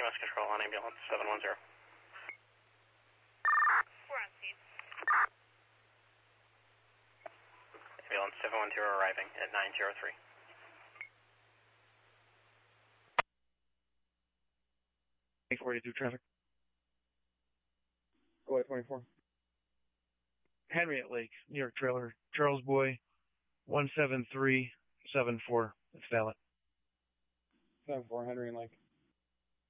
EMS control on ambulance 710. 4 on scene. Ambulance 710 arriving at 903. Through traffic. Go ahead, 24. Henriette Lake, New York trailer, Charles Boy, 17374. It's valid. 74, Henry and Lake.